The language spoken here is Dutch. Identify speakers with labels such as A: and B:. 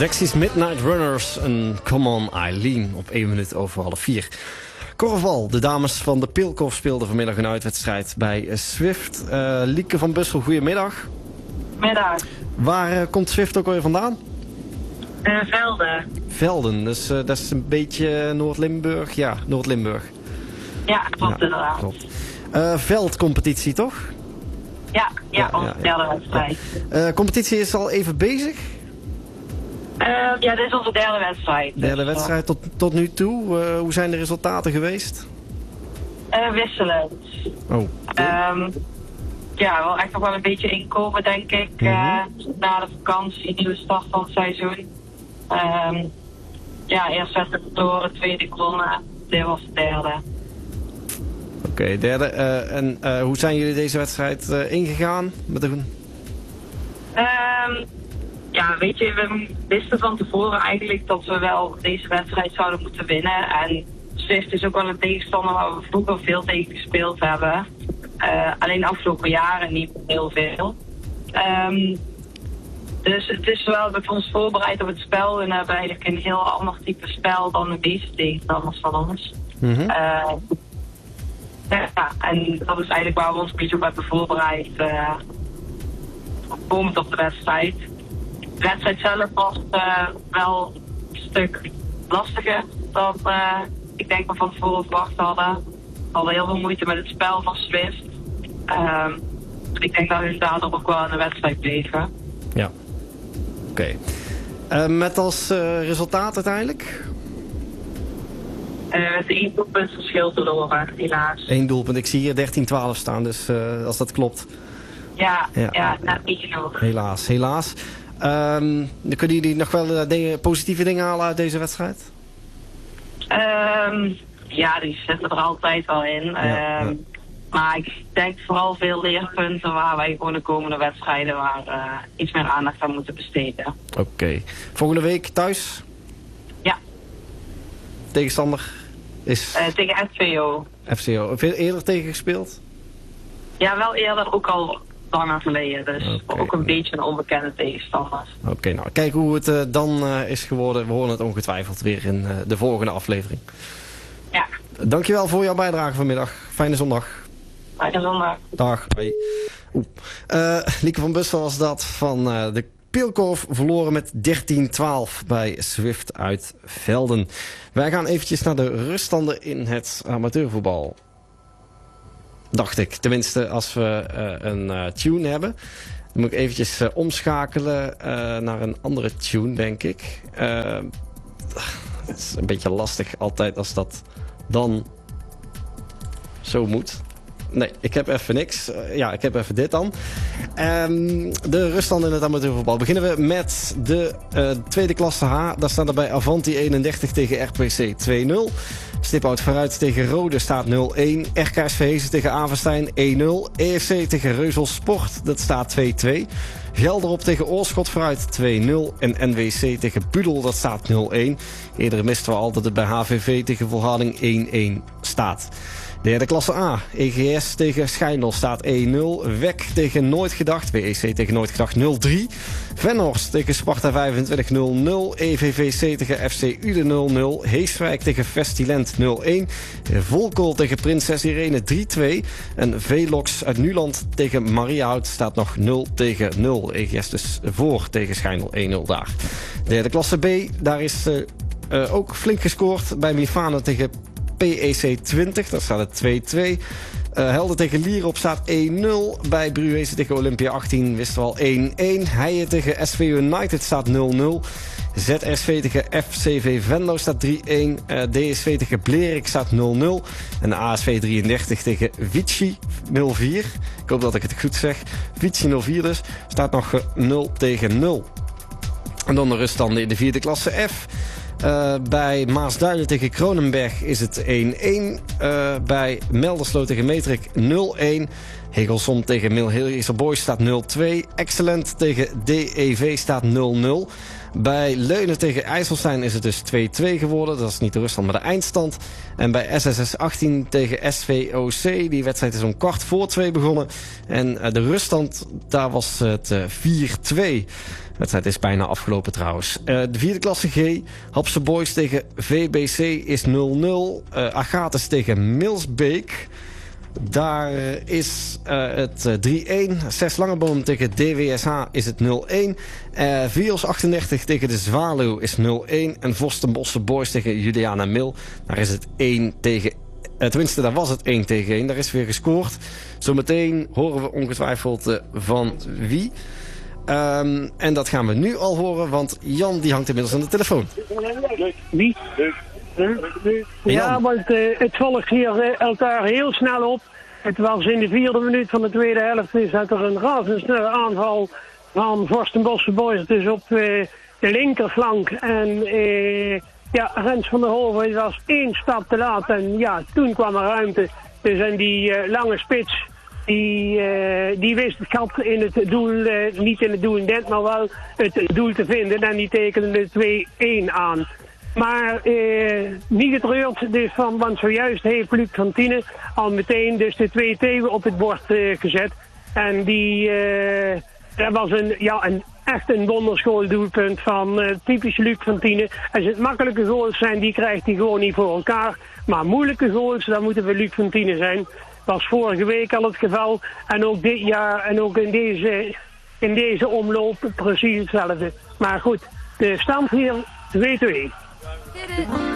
A: Dexys Midnight Runners en Come On Eileen op 1 minuut over 3:30. Korfbal, de dames van de Pilkorf speelden vanmiddag een uitwedstrijd bij Swift. Lieke van Bussel, goedemiddag.
B: Middag.
A: Waar komt Swift ook alweer vandaan?
B: Velden.
A: Velden, dus dat is een beetje Noord-Limburg. Ja, Noord-Limburg.
B: Ja, klopt inderdaad.
A: Klopt. Veldcompetitie, toch?
B: Ja, onze derde wedstrijd.
A: Competitie is al even bezig?
B: Ja, dit is onze derde wedstrijd.
A: Derde wedstrijd tot nu toe. Hoe zijn de resultaten geweest?
B: Wisselend.
A: Oh.
B: Ja, wel echt nog wel een beetje inkomen, denk ik. Na de vakantie, nieuwe start van het seizoen. Ja, eerst werd het door, tweede gewonnen. Dit was de derde.
A: Oké, derde. En hoe zijn jullie deze wedstrijd ingegaan?
B: Ja, weet je, we wisten van tevoren eigenlijk dat we wel deze wedstrijd zouden moeten winnen. En Swift is ook wel een tegenstander waar we vroeger veel tegen gespeeld hebben. Alleen de afgelopen jaren niet heel veel. Dus het is wel met ons voorbereid op het spel. En we hebben eigenlijk een heel ander type spel dan de meeste tegenstanders van ons. Ja, en dat is eigenlijk waar we ons een beetje op hebben voorbereid. Komend op de wedstrijd. De wedstrijd zelf was wel een stuk lastiger dan ik denk we van tevoren verwacht hadden. We hadden heel veel moeite met het spel van Swift. Ik denk dat we daardoor ook wel in de wedstrijd bleven.
A: Ja, oké. Met als resultaat uiteindelijk?
B: Het 1 doelpunt verschil verloren, helaas.
A: 1 doelpunt. Ik zie hier 13-12 staan, dus als dat klopt.
B: Ja, net niet genoeg.
A: Helaas. Kunnen jullie nog wel positieve dingen halen uit deze wedstrijd?
B: Ja, die zitten er altijd wel in. Maar ik denk vooral veel leerpunten waar wij gewoon de komende wedstrijden waar iets meer aandacht aan moeten besteden.
A: Oké. Volgende week thuis?
B: Ja.
A: Tegenstander is?
B: Tegen FCO.
A: FCO. Heb je eerder tegen gespeeld?
B: Ja, wel eerder, ook al langer geleden. Dus ook een beetje een onbekende tegenstander.
A: Oké, nou kijk hoe het dan is geworden. We horen het ongetwijfeld weer in de volgende aflevering.
B: Ja.
A: Dankjewel voor jouw bijdrage vanmiddag. Fijne zondag.
B: Fijne zondag.
A: Dag. Hoi. Lieke van Bussel was dat van de Pilkorf, verloren met 13-12 bij Swift uit Velden. Wij gaan eventjes naar de ruststanden in het amateurvoetbal. Dacht ik. Tenminste, als we een tune hebben. Dan moet ik eventjes omschakelen naar een andere tune, denk ik. Het is een beetje lastig altijd als dat dan zo moet. Nee, ik heb even niks. Ik heb even dit dan. De ruststand in het amateurvoetbal. Beginnen we met de tweede klasse H. Daar staat er bij Avanti 31 tegen RPC 2-0. Stiphout vooruit tegen Rode staat 0-1. RKS Verhezen tegen Avenstein 1-0. EFC tegen Reuzel Sport, dat staat 2-2. Gelderop tegen Oorschot vooruit 2-0. En NWC tegen Budel, dat staat 0-1. Eerder misten we al dat het bij HVV tegen Volharding 1-1 staat. Derde klasse A. EGS tegen Schijndel staat 1-0. WEC tegen Nooit Gedacht. WEC tegen Nooit Gedacht 0-3. Venhorst tegen Sparta 25 0-0. EVVC tegen FC Uden 0-0. Heeswijk tegen Vestilent 0-1. Volkel tegen Prinses Irene 3-2. En Velox uit Nuland tegen Mariahout staat nog 0-0. EGS dus voor tegen Schijndel 1-0 daar. Derde klasse B. Daar is ook flink gescoord bij Mifano tegen PEC 20, daar staat het 2-2. Helden tegen Lierop staat 1-0. Bij Bruwezen tegen Olympia 18 wisten we al 1-1. Heijen tegen SV United staat 0-0. ZSV tegen FCV Venlo staat 3-1. DSV tegen Blerik staat 0-0. En ASV 33 tegen Vichy 0-4. Ik hoop dat ik het goed zeg. Vichy 0-4 dus. Staat nog 0-0. En dan de ruststanden in de vierde klasse F. Bij Maasduinen tegen Kronenberg is het 1-1. Bij Melderslo tegen Metrik 0-1. Hegelsom tegen Milheerser Boys staat 0-2. Excellent tegen DEV staat 0-0. Bij Leunen tegen IJsselstein is het dus 2-2 geworden. Dat is niet de ruststand, maar de eindstand. En bij SSS 18 tegen SVOC, die wedstrijd is om 2:15 begonnen. En de ruststand, daar was het 4-2. De wedstrijd is bijna afgelopen trouwens. De vierde klasse G. Hapse Boys tegen VBC is 0-0. Agathis tegen Milsbeek. Daar is het 3-1. 6 Langeboom tegen DWSH is het 0-1. Vios 38 tegen de Zwaluw is 0-1. En Vorstenbosse Boys tegen Juliana Mil. Daar is het 1 tegen... tenminste, daar was het 1 tegen 1. Daar is weer gescoord. Zometeen horen we ongetwijfeld van wie. En dat gaan we nu al horen, want Jan die hangt inmiddels aan de telefoon.
C: Wie? Ja, want het volgt hier elkaar heel snel op. Het was in de 4e minuut van de tweede helft. Is dat er een razendsnelle aanval van Vorstenbosse Boys. Dus op de linkerflank. En Rens van der Hoven was 1 stap te laat. En ja, toen kwam er ruimte. Dus en die lange spits, die wist het gat in het doel, niet in het doelnet, maar wel het doel te vinden. En die tekende de 2-1 aan. Maar niet getreurd, dus want zojuist heeft Luc van Tienen al meteen dus de 2-2 op het bord gezet. En dat was echt een wonderschool doelpunt van typisch Luc van Tienen. Als het makkelijke goals zijn, die krijgt hij gewoon niet voor elkaar. Maar moeilijke goals, dan moeten we Luc van Tienen zijn. Was vorige week al het geval. En ook dit jaar en ook in deze omloop precies hetzelfde. Maar goed, de stand hier 2-2.